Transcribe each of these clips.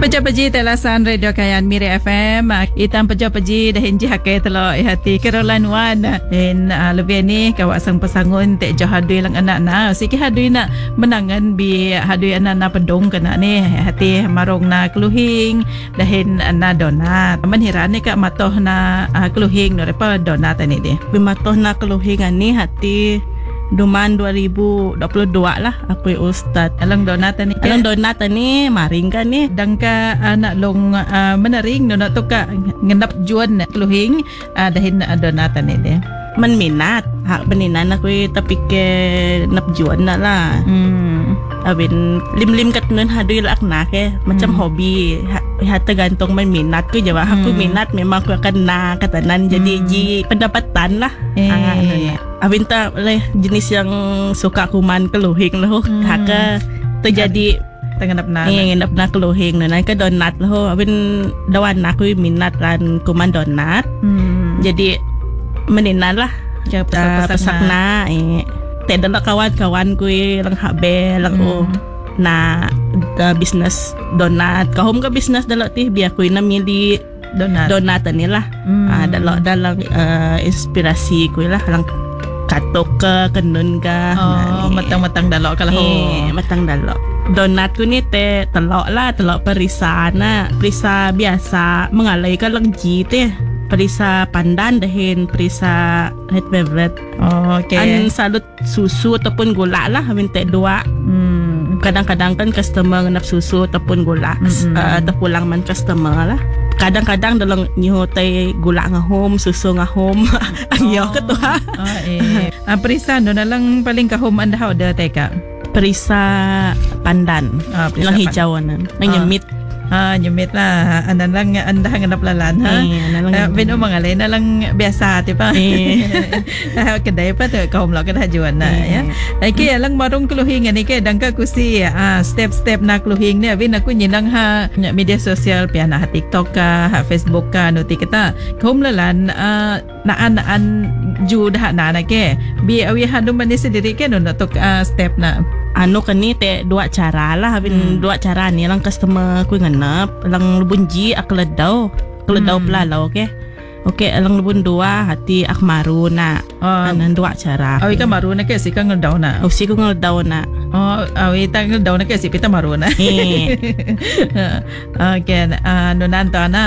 Peja-peji telasan Radio Kayan Miri FM. Itam peja-peji dah hinji hakai telok hati Caroline Wan. Dan lebih ni kawasan pesangun tak jauh hadui lang anak na. Sikit hadui nak menangan bi hadui anak na pedong kena ni. Hati marong na keluhing dahin na donat. Menhiran ni kak matoh na keluhing no repa donat ni dia. Bimatoh na keluhing ni hati Duman 2022 lah aku ustad. Alang donat ni. Alang donat ni maring kan ni. Dangka anak long menering donat tu ka ngendap juan keluhing dahin donat ni dia. Man minat hak beninan aku tapi ke nap juan na lah. Abin lim-lim kat nun hadui lak nak macam hobi tergantung man minat ku jawab aku minat memang aku akan nak katanan jadi ji pendapatan lah. Abin tak oleh jenis yang suka kuman keluhing lah haka terjadi ngendap na keluhing na ke donat lah abin dawan aku minat kan kuman donat. Jadi meninan lah pesak na tak ada kawan-kawan ku lang habe lang na business donat kahom ka business dalok ti biar ku na mili donat ni lah dalok dalang inspirasi ku lah lang katok ke kenun ka matang-matang dalok ka lah matang dalok donat ku ni te telok lah telok perisa na perisa biasa mengalai ka lang ji te perisa pandan dahin perisa red velvet. Okay. An salut susu ataupun gula lah minta dua. Kadang-kadang kan customer ngenap susu ataupun gula. Terpulang man customer lah. Kadang-kadang dalam nyiho tay gula ngahom, susu ngahom. Ayo ketua. Perisa no nalang paling kahom anda ada teka. Perisa pandan. Yang hijau nan. Nyemit. Nyumit lah anda lang anda nganap lalan beno mangalay na lang biasa tipa kedai pa tu kaum lo kedah juan na ya lagi lang marong keluhing ni ke dangka kusi step-step na keluhing ni abin aku nyinang ha media sosial piana ha TikTok ka ha Facebook ka nuti kita kaum lalan naan ju dah na ke bi awi hanum mani sendiri ke no tok step na anu kan ni te dua cara lah dua cara ni lang customer ku nganap lang lubunji akledau pelalau okay lang lubun dua hati ak maru na anan dua cara awi ka maru na ke si ka ngeldau na si ku ngeldau na awi ta ngeldau na ke si pita maru na okay no nanto na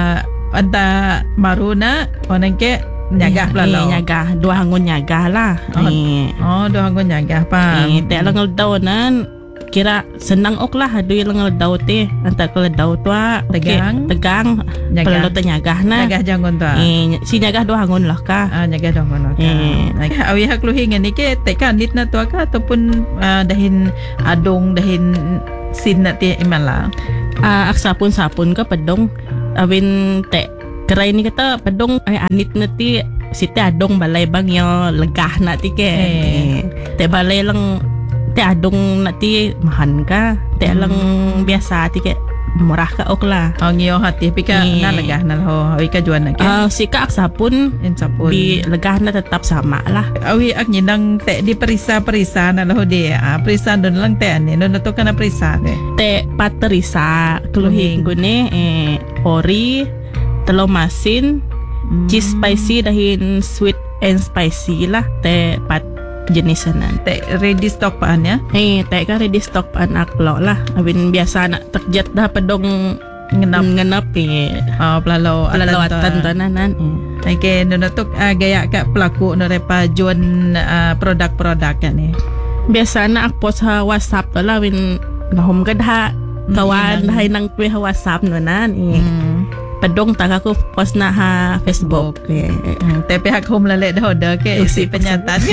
anta maru na onan ke nyagah pelalau nyagah dua hangun nyagah lah dua hangun nyagah pa te lang ngeldau nan kira senang ok lah hadui lang ngeldau te antar keledau tu tegang pelalau te nyagah na nyagah jangon tu si nyagah dua hangun lah ka nyagah dua hangun lah awi hak luhing ni ke teka nit na tu ka ataupun dahin adong dahin sin na ti imala sapun ka pedong awin te kerai ni kata pedong anit nanti siti adong balai bang yo legah nanti ke te balai lang te adong nanti mahan ka te lang biasa ti ke murah ka ok lah ngiyo hati pika na legah na ho awi ka juan na ke sika ak sapun bi legah na tetap sama lah awi ak nyindang te di perisa na lo de perisa don lang te ani no to kana perisa te paterisa keluhing gune ori telur masin, cheese spicy dahin sweet and spicy lah te pat jenis nan. Te ready stock paan ya? Te ka ready stock paan aklo lah. Abin biasa nak terjet dah pedong ngenap pelalau atan tanan. Okay, no tok gaya ka pelaku no repa juan produk-produk kan ni. Biasa nak post ha WhatsApp lah win ngahom kadha kawan dah nang kue ha WhatsApp no nan. Pedong tak aku post na ha Facebook tapi hak home lalek dah order ke isi penyataan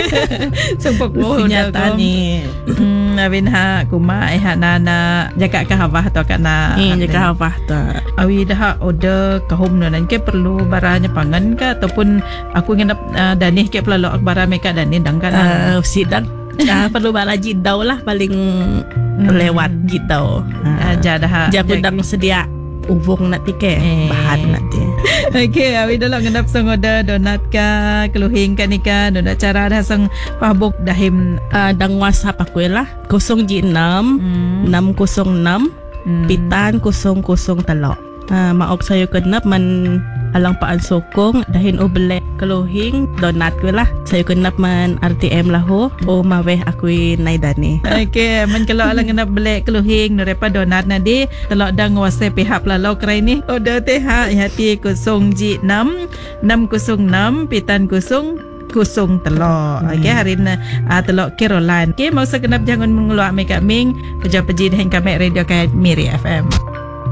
sumpuk penyataan ni abin ha kuma ha nana jaga ka hawah to kana jaga hawah to awi dah order ka home nan ke perlu baranya pangan ka ataupun aku ngenap danih ke pelalo akbara meka danih dang kana sidang perlu bala jidau lah paling lewat jidau jadah jabudang sedia ubung nak tike bahan nak ti. Okay, awi dalam ngendap sang order donat ka keluhing ka ni ka donat cara dah sang pabuk dahim dang WhatsApp aku lah 06 606 pitan kusong talok. Maok sayo kenap man alang paan sokong dahin o belek kelohing donat ko lah sayo kenap man RTM lah ho o maweh akui naidani. Okay, man kalau alang kenap belek kelohing nerepa donat na di telok dang wase pihak lalau krai ni order teh ha hati kusong ji 6 606 pitan kusong telok. Okay, hari ni telok Caroline. Okay, mau segenap jangan mengeluak me kaming peja-peji dengan kami radio kat Miri FM.